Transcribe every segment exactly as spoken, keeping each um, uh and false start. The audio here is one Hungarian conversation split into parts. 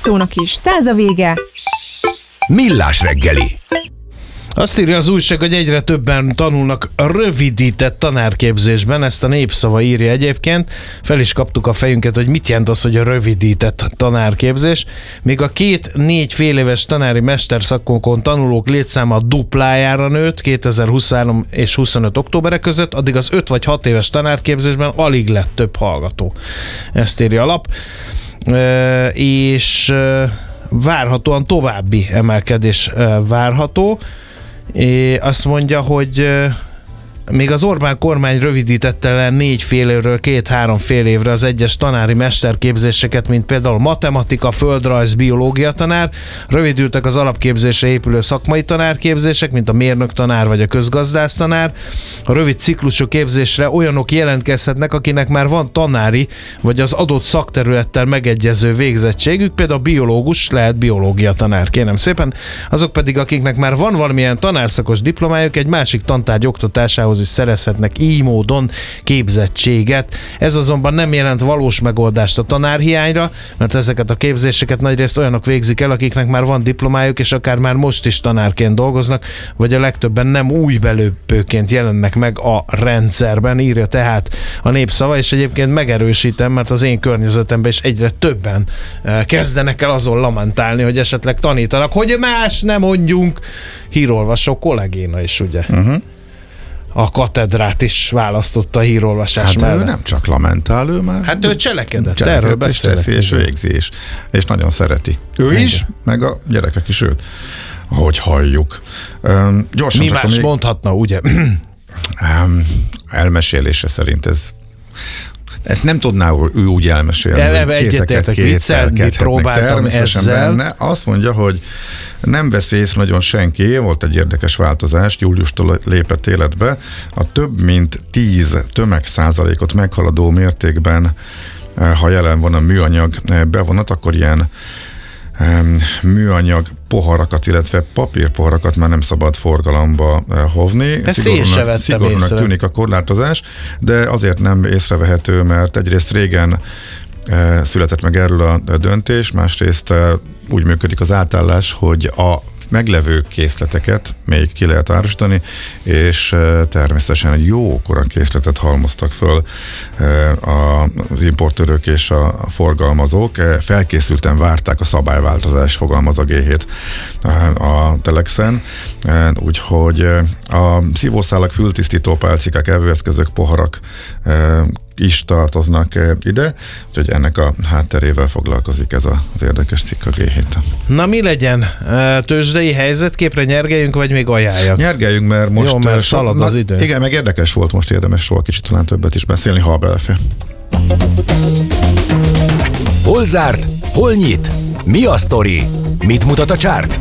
szónak is száz a vége. Millás reggeli. Azt írja az újság, hogy egyre többen tanulnak rövidített tanárképzésben, ezt a Népszava írja egyébként. Fel is kaptuk a fejünket, hogy mit jelent az, hogy a rövidített tanárképzés. Még a két-négy fél éves tanári mesterszakokon tanulók létszáma duplájára nőtt kétezer-huszonhárom és huszonöt októbere között, addig az öt vagy hat éves tanárképzésben alig lett több hallgató. Ezt írja a lap. E, és várhatóan további emelkedés várható. É, azt mondja, hogy még az Orbán kormány rövidítette le négy fél évről két-három fél évre az egyes tanári mesterképzéseket, mint például matematika, földrajz, biológia tanár. Rövidültek az alapképzésre épülő szakmai tanárképzések, mint a mérnök tanár vagy a közgazdász tanár. A rövid ciklusú képzésre olyanok jelentkezhetnek, akinek már van tanári vagy az adott szakterülettel megegyező végzettségük, például biológus lehet biológia tanár, kérem szépen. Azok pedig, akiknek már van valamilyen tanárszakos diplomájuk, egy másik tantárgy oktatásához is szerezhetnek így módon képzettséget. Ez azonban nem jelent valós megoldást a tanárhiányra, mert ezeket a képzéseket nagyrészt olyanok végzik el, akiknek már van diplomájuk, és akár már most is tanárként dolgoznak, vagy a legtöbben nem új belépőként jelennek meg a rendszerben, írja tehát a Népszava, és egyébként megerősítem, mert az én környezetemben is egyre többen kezdenek el azon lamentálni, hogy esetleg tanítanak, hogy más nem mondjunk. Hírolvasó kollégéna is, ugye? Uh-huh. A katedrát is választotta a hírolvasás hát mellett. Ő nem csak lamentál, ő már... Hát ő cselekedett, cselekedett erről beszélek. És teszi, és végzi is. És nagyon szereti. Ő Engem. is, meg a gyerekek is őt, ahogy halljuk. Um, gyorsan Mi más még... mondhatna, ugye? Um, elmesélése szerint ez ezt nem tudná ő úgy elmesélni, El, hogy kéteket kétszer természetesen ezzel. Benne. Azt mondja, hogy nem veszi észre nagyon senki, volt egy érdekes változás, júliustól lépett életbe, a több mint tíz tömegszázalékot meghaladó mértékben, ha jelen van a műanyag bevonat, akkor ilyen műanyag poharakat, illetve papírpoharakat már nem szabad forgalomba hovni. Ezt én sem vettem szigorúnak észre. Tűnik a korlátozás, de azért nem észrevehető, mert egyrészt régen e, született meg erről a döntés, másrészt e, úgy működik az átállás, hogy a meglevő készleteket még ki lehet árusítani, és e, természetesen egy jókora készletet halmoztak föl e, az importőrök és a, a forgalmazók. E, felkészülten várták a szabályváltozás, fogalmaz a gé hét e, a Telexen, e, úgyhogy a szívószálak, fültisztító pálcikák, evőeszközök, poharak e, is tartoznak ide, úgyhogy ennek a hátterével foglalkozik ez az érdekes cikk a gé héten. Na mi legyen? Tőzsdei helyzetképre nyergeljünk, vagy még ajánljak? Nyergeljünk, mert most... Jó, mert szalad az idő. Igen, meg érdekes volt, most érdemes róla kicsit talán többet is beszélni, ha belefér. Hol zárt? Hol nyit? Mi a sztori? Mit mutat a csárt?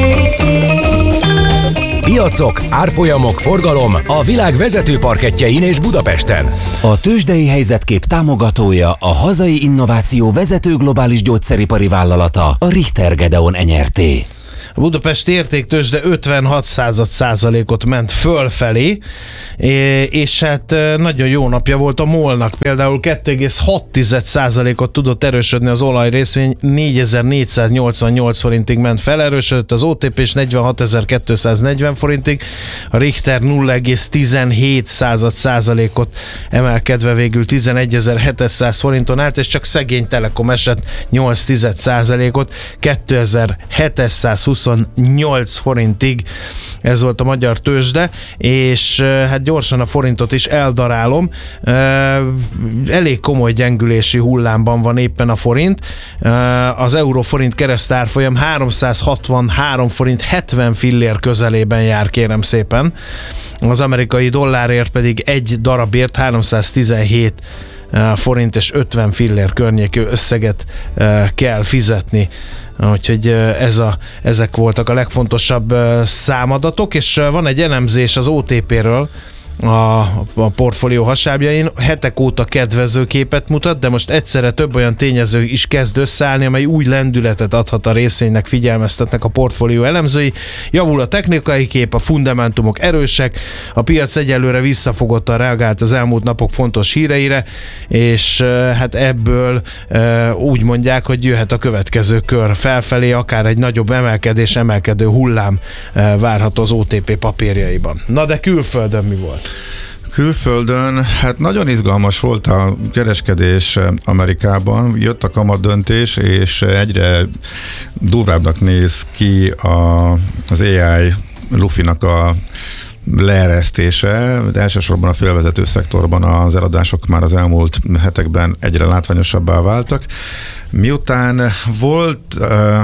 Piacok, árfolyamok, forgalom a világ vezető parkettjein és Budapesten. A tőzsdei helyzetkép támogatója a hazai innováció vezető globális gyógyszeripari vállalata, a Richter Gedeon Enyerté. A budapesti értéktőzsde ötvenhat század százalékot ment fölfelé, és hát nagyon jó napja volt a MOL-nak. Például kettő egész hat százalékot tudott erősödni az olaj részvény, négyezer-négyszáznyolcvannyolc forintig ment fel, erősödött az o té pé és negyvenhatezer-kétszáznegyven forintig, a Richter nulla egész tizenhét százalékot emelkedve végül tizenegyezer-hétszáz forinton állt, és csak szegény Telekom esett nyolc százalékot, kétezer-hétszázhuszonnyolc forintig. Ez volt a magyar tőzsde, és hát gyorsan a forintot is eldarálom. Elég komoly gyengülési hullámban van éppen a forint. Az euró-forint keresztárfolyam háromszázhatvanhárom forint hetven fillér közelében jár, kérem szépen. Az amerikai dollárért pedig egy darabért háromszáztizenhét forint és ötven fillér környékű összeget kell fizetni. Úgyhogy ez a, ezek voltak a legfontosabb számadatok, és van egy elemzés az o té péről, a, a portfólió hasábjain. Hetek óta kedvező képet mutat, de most egyszerre több olyan tényező is kezd összeállni, amely új lendületet adhat a részvénynek, figyelmeztetnek a portfólió elemzői. Javul a technikai kép, a fundamentumok erősek, a piac egyelőre visszafogottan reagált az elmúlt napok fontos híreire, és hát ebből úgy mondják, hogy jöhet a következő kör felfelé, akár egy nagyobb emelkedés, emelkedő hullám várható az o té pé papírjaiban. Na de külföldön mi volt? Külföldön, hát nagyon izgalmas volt a kereskedés Amerikában, jött a kamat döntés, és egyre durvábbnak néz ki a, az á i lufinak a leeresztése, de elsősorban a félvezető szektorban az eladások már az elmúlt hetekben egyre látványosabbá váltak. Miután volt... Uh,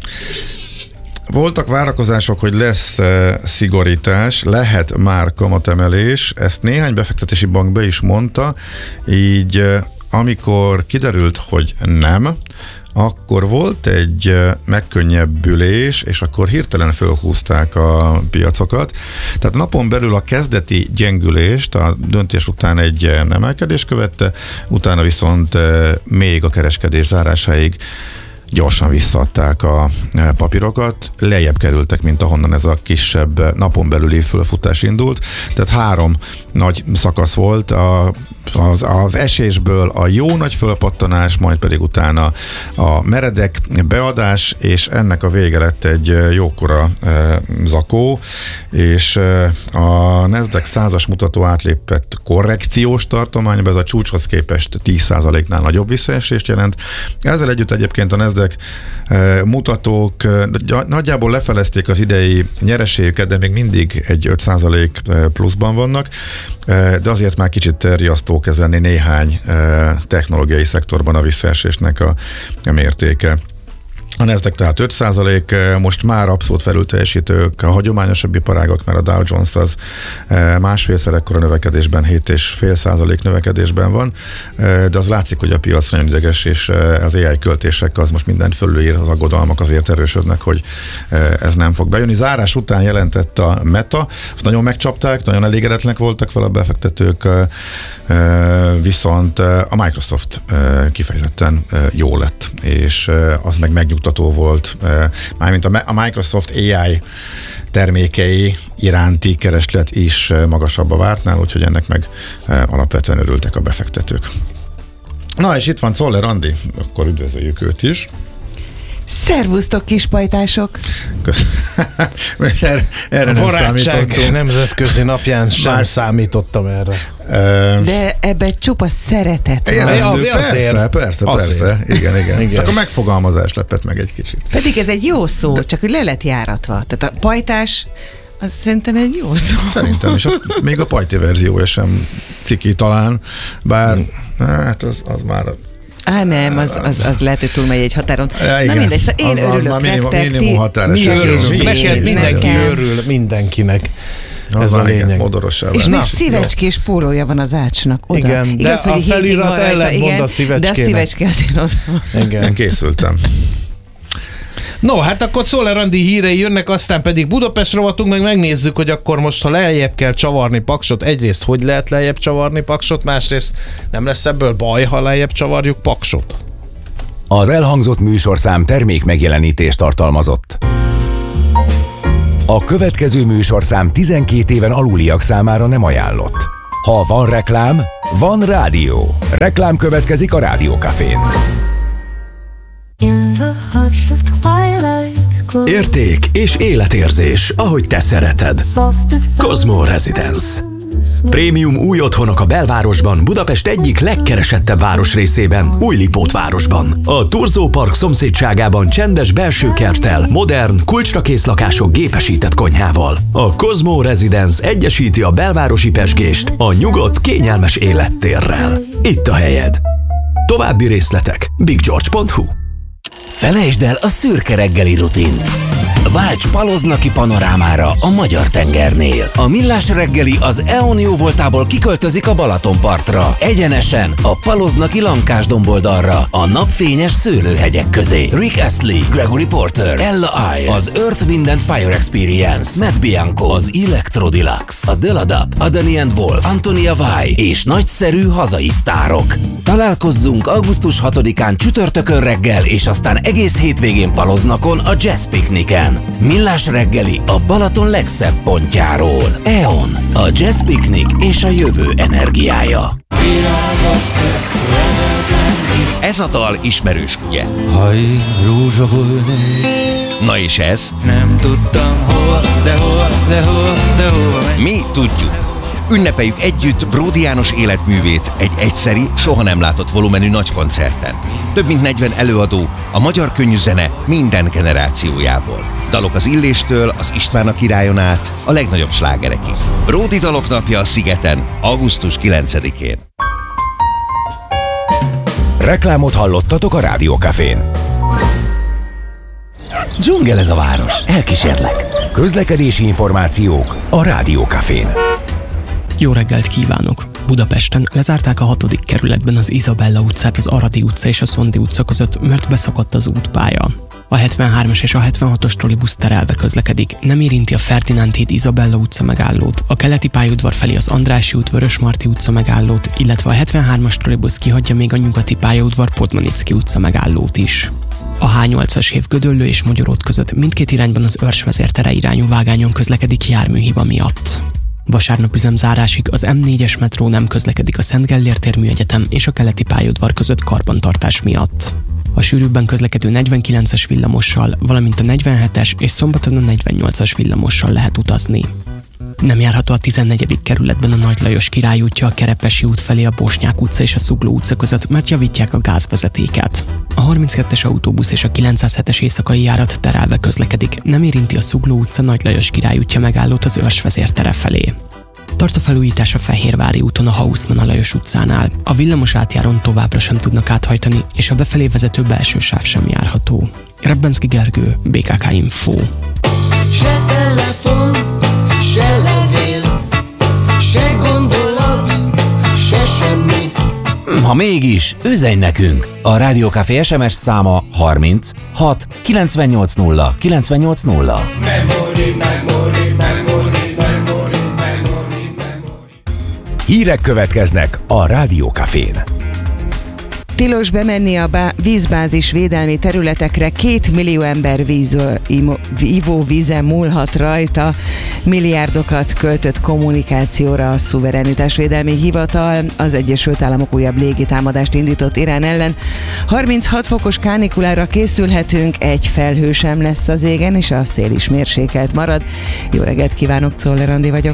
Voltak várakozások, hogy lesz uh, szigorítás, lehet már kamatemelés, ezt néhány befektetési bank be is mondta, így uh, amikor kiderült, hogy nem, akkor volt egy uh, megkönnyebbülés, és akkor hirtelen fölhúzták a piacokat. Tehát napon belül a kezdeti gyengülést, a döntés után egy uh, emelkedés követte, utána viszont uh, még a kereskedés zárásáig gyorsan visszaadták a papírokat, lejjebb kerültek, mint ahonnan ez a kisebb napon belüli fölfutás indult. Tehát három nagy szakasz volt, a, az, az esésből a jó nagy fölpattanás, majd pedig utána a meredek beadás, és ennek a vége lett egy jókora e, zakó, és e, a Nasdaq százas mutató átlépett korrekciós tartományba, ez a csúcshoz képest tíz százaléknál nagyobb visszaesést jelent. Ezzel együtt egyébként a Nasdaq mutatók nagyjából lefelezték az idei nyereségüket, de még mindig egy öt százalék pluszban vannak, de azért már kicsit riasztó kezelni néhány technológiai szektorban a visszaesésnek a mértéke. A Nasdaq tehát öt százalék, most már abszolút felülteljesítők, a hagyományosabb iparágak, mert a Dow Jones az másfélszer ekkora növekedésben, hét egész öt százalék növekedésben van, de az látszik, hogy a piac nagyon ideges, és az á i költések az most mindent fölülír, az aggodalmak azért erősödnek, hogy ez nem fog bejönni. Zárás után jelentett a Meta, azt nagyon megcsapták, nagyon elégedetlenek voltak fel a befektetők, viszont a Microsoft kifejezetten jó lett, és az meg megnyugtató volt. Mármint a Microsoft á i termékei iránti kereslet is magasabb a vártnál, úgyhogy ennek meg alapvetően örültek a befektetők. Na, és itt van Czoller Andi, akkor üdvözöljük őt is. Szervusztok, kispajtások! Köszönöm. erre, erre nem számítottam. Nemzetközi napján sem Már... számítottam erre. De ebben csupa szeretet van. Éreztő, ja, persze, persze, azért. persze. Igen, igen, igen. Csak a megfogalmazás lepett meg egy kicsit. Pedig ez egy jó szó, De... csak hogy le lett járatva. Tehát a pajtás, az szerintem egy jó szó. Szerintem, és a, még a pajti verziója sem ciki talán, bár hát az, az már... Á, nem, az, az, az lehet, hogy túlmegy egy határon. Ja, na mindegy, szóval én az, örülök az minimum, nektek. Minimum határ mi örülünk, mi neked mindenki örül, mindenkinek. Az ez a lényeg. És még szívecskés pólója van az ácsnak oda. Igen, Igaz, de hogy a felirat ellentmond a szívecskének. De a szívecske azért oda. Igen. Én készültem. No, hát akkor Czoller Andi hírei jönnek, aztán pedig Budapest rovatunk, meg megnézzük, hogy akkor most, ha lejjebb kell csavarni Paksot, egyrészt hogy lehet lejjebb csavarni Paksot, másrészt nem lesz ebből baj, ha lejjebb csavarjuk Paksot. Az elhangzott műsorszám termék megjelenítést tartalmazott. A következő műsorszám tizenkét éven aluliak számára nem ajánlott. Ha van reklám, van rádió. Reklám következik a Rádiókafén. Érték és életérzés, ahogy te szereted. Cosmo Residence. Prémium új otthonok a belvárosban, Budapest egyik legkeresettebb városrészében, Újlipót városban. A Turzó Park szomszédságában csendes belső kerttel, modern, kulcsra kész lakások gépesített konyhával. A Cosmo Residence egyesíti a belvárosi pezsgést a nyugodt, kényelmes élettérrel. Itt a helyed. További részletek big george pont hu. Felejtsd el a szürke reggeli rutint. Válts Paloznaki panorámára a Magyar tengernél. A Millás reggeli az é o en jóvoltából kiköltözik a Balatonpartra. Egyenesen a Paloznaki Lankás domboldalra, a napfényes szőlőhegyek közé. Rick Astley, Gregory Porter, Ella I, az Earth, Wind and Fire Experience, Matt Bianco, az Electro Deluxe, a Deladab, Adani and Wolf, Antonia Vai és nagyszerű hazai sztárok. Találkozzunk augusztus hatodikán csütörtökön reggel, és aztán egész hétvégén Paloznakon a Jazz Picnicen. Millás reggeli a Balaton legszebb pontjáról. é o en, a Jazz Picnic és a jövő energiája. Ez a dal ismerős, ugye? Ha én rózsa volnék. Na és ez? Nem tudtam hol, de hol, de hol, de hol megy. Mi tudjuk. Ünnepeljük együtt Bródi János életművét egy egyszeri, soha nem látott volumenű nagy koncerten. Több mint negyven előadó a magyar könnyű zene minden generációjából. Dalok az Illéstől, az István a királyon át, a legnagyobb slágerekig. Bródi dalok napja a Szigeten, augusztus kilencedikén. Reklámot hallottatok a Rádiókafén. Dzsungel ez a város, elkísérlek. Közlekedési információk a Rádiókafén. Jó reggelt kívánok! Budapesten lezárták a hatodik kerületben az Izabella utcát az Aradi utca és a Szondi utca között, mert beszakadt az útpálya. A hetvenhármas és a hetvenhatos trollibusz terelve közlekedik, nem érinti a Ferdinánd híd Izabella utca megállót, a keleti pályaudvar felé az Andrássy út Vörösmarty utca megállót, illetve a hetvenhármas trollibusz kihagyja még a nyugati pályaudvar Podmanicki utca megállót is. A há nyolcas hév Gödöllő és Magyaród között mindkét irányban az Őrsvezértere irányú vágányon közlekedik járműhiba miatt. Vasárnap üzemzárásig az em négyes metró nem közlekedik a Szent Gellér tér Műegyetem és a keleti pályaudvar között karbantartás miatt. A sűrűbben közlekedő negyvenkilences villamossal, valamint a negyvenhetes és szombaton a negyvennyolcas villamossal lehet utazni. Nem járható a tizennegyedik kerületben a Nagy Lajos Király útja a Kerepesi út felé a Bosnyák utca és a Zugló utca között, mert javítják a gázvezetéket. A harminckettes autóbusz és a kilencszázhetes éjszakai járat terelve közlekedik, nem érinti a Zugló utca Nagy Lajos Király útja megállót az Őrsvezértere felé. Tart a felújítás a Fehérvári úton a Haussmann Lajos utcánál. A villamos átjáron továbbra sem tudnak áthajtani, és a befelé vezető belső sáv sem járható. Rebbenszky Gergő, bé ká ká Info. Se telefon, se levél, se gondolat, se semmi. Ha mégis, üzenj nekünk! A Rádiókafé es em es száma harminc hat kilencvennyolc nulla kilencvennyolc nulla. Memory, memory, memory, memory, memory, memory. Hírek következnek a Rádiókafén. Tilos bemenni a bá- vízbázis védelmi területekre, két millió ember víz, ivóvíze múlhat rajta. Milliárdokat költött kommunikációra a Szuverenitásvédelmi Hivatal. Az Egyesült Államok újabb légitámadást indított Irán ellen. harminchat fokos kánikulára készülhetünk, egy felhő sem lesz az égen, és a szél is mérsékelt marad. Jó reggelt kívánok, Czoller Andi vagyok.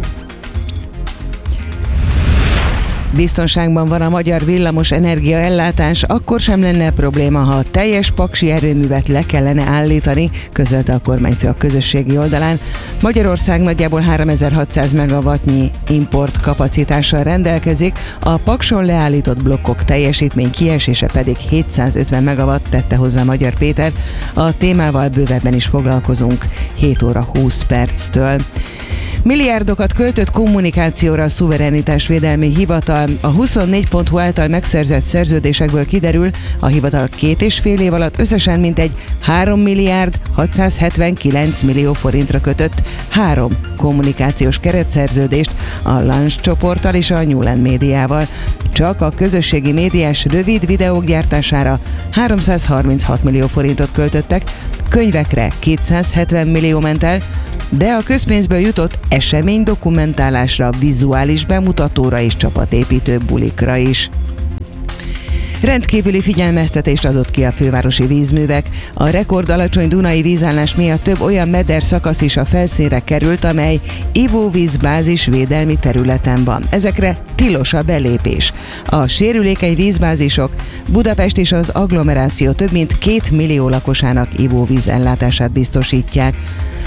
Biztonságban van a magyar villamos energiaellátás, akkor sem lenne probléma, ha a teljes paksi erőművet le kellene állítani, közölte a kormányfő a közösségi oldalán. Magyarország nagyjából háromezer-hatszáz megawattnyi import kapacitással rendelkezik, a Pakson leállított blokkok teljesítmény kiesése pedig hétszázötven megawatt, tette hozzá Magyar Péter. A témával bővebben is foglalkozunk hét óra húsz perctől. Milliárdokat költött kommunikációra a Szuverenitásvédelmi Hivatal. A huszonnégy pont hu által megszerzett szerződésekből kiderül, a hivatal két és fél év alatt összesen mintegy három milliárd hatszázhetvenkilenc millió forintra kötött három kommunikációs keretszerződést a Lunch csoporttal és a Newland médiával. Csak a közösségi médiás rövid videók gyártására háromszázharminchat millió forintot költöttek, könyvekre kétszázhetven millió ment el, de a közpénzből jutott esemény dokumentálásra, vizuális bemutatóra és csapatépítő bulikra is. Rendkívüli figyelmeztetést adott ki a fővárosi vízművek. A rekord alacsony dunai vízállás miatt több olyan meder szakasz is a felszínre került, amely ivóvízbázis védelmi területen van. Ezekre tilos a belépés. A sérülékeny vízbázisok Budapest és az agglomeráció több mint két millió lakosának ivóvíz ellátását biztosítják.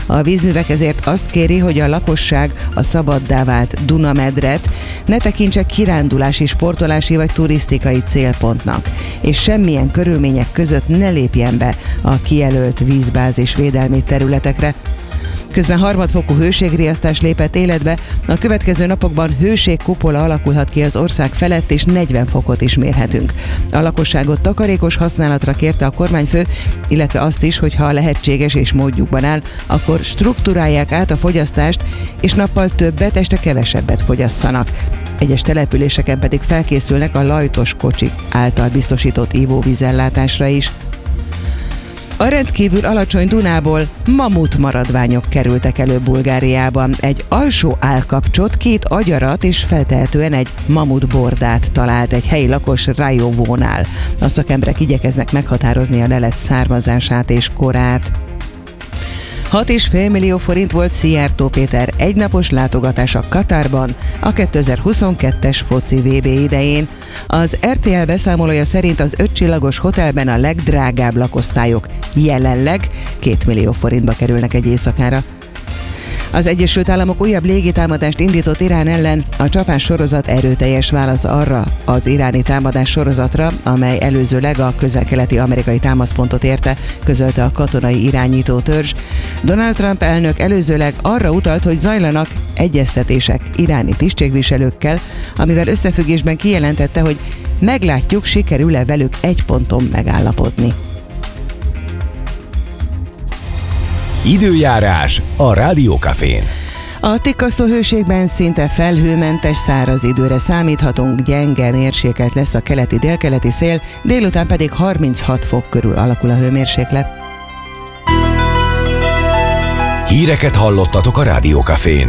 A vízművek ezért azt kéri, hogy a lakosság a szabaddá vált Dunamedret ne tekintse kirándulási, sportolási vagy turisztikai célpontnak, és semmilyen körülmények között ne lépjen be a kijelölt vízbázis védelmi területekre. Közben harmadfokú hőségriasztás lépett életbe, a következő napokban hőségkupola alakulhat ki az ország felett, és negyven fokot is mérhetünk. A lakosságot takarékos használatra kérte a kormányfő, illetve azt is, hogy ha lehetséges és módjukban áll, akkor struktúrálják át a fogyasztást, és nappal többet, este kevesebbet fogyasszanak. Egyes településeken pedig felkészülnek a lajtos kocsik által biztosított ivóvízellátásra is. A rendkívül alacsony Dunából mamut maradványok kerültek elő Bulgáriában. Egy alsó állkapcsot, két agyarat és feltehetően egy mamut bordát talált egy helyi lakos Rajovónál. A szakemberek igyekeznek meghatározni a lelet származását és korát. hat egész öt millió forint volt Szijjártó Péter egynapos látogatása Katarban a kétezer-huszonkettes foci vé bé idején. Az er té el beszámolója szerint az ötcsillagos hotelben a legdrágább lakosztályok jelenleg két millió forintba kerülnek egy éjszakára. Az Egyesült Államok újabb légitámadást indított Irán ellen, a csapás sorozat erőteljes válasz arra az iráni támadás sorozatra, amely előzőleg a közel-keleti amerikai támaszpontot érte, közölte a katonai irányító törzs. Donald Trump elnök előzőleg arra utalt, hogy zajlanak egyeztetések iráni tisztségviselőkkel, amivel összefüggésben kijelentette, hogy meglátjuk, sikerül-e velük egy ponton megállapodni. Időjárás a Rádiókafén. A tikkasztó hőségben szinte felhőmentes száraz időre számíthatunk, gyenge mérsékelt lesz a keleti-délkeleti szél, délután pedig harminchat fok körül alakul a hőmérséklet. Híreket hallottatok a Rádiókafén.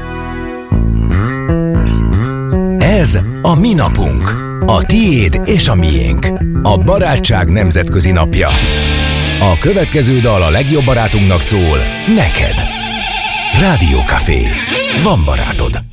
Ez a mi napunk, a tiéd és a miénk, a barátság nemzetközi napja. A következő dal a legjobb barátunknak szól, neked. Rádiókafé. Van barátod.